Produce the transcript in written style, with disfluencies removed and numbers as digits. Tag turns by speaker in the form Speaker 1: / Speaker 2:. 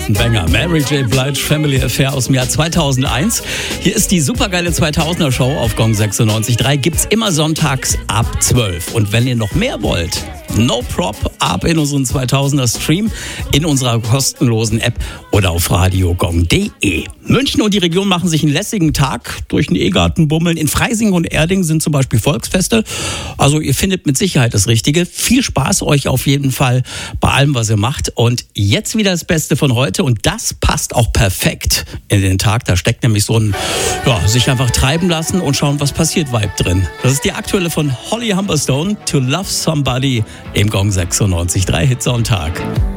Speaker 1: ein Banger. Mary J. Blige, Family Affair aus dem Jahr 2001. Hier ist die supergeile 2000er Show auf Gong 96.3. Gibt's immer sonntags ab 12. Und wenn ihr noch mehr wollt, no prop, ab in unseren 2000er Stream, in unserer kostenlosen App oder auf radiogong.de. München und die Region machen sich einen lässigen Tag durch den E-Garten bummeln. In Freising und Erding sind zum Beispiel Volksfeste. Also ihr findet mit Sicherheit das Richtige. Viel Spaß euch auf jeden Fall bei allem, was ihr macht. Und jetzt wieder das Beste von heute. Und das passt auch perfekt in den Tag. Da steckt nämlich so ein, sich einfach treiben lassen und schauen, was passiert Vibe drin. Das ist die aktuelle von Holly Humberstone, To Love Somebody im Gong 96.3 Hitsonntag.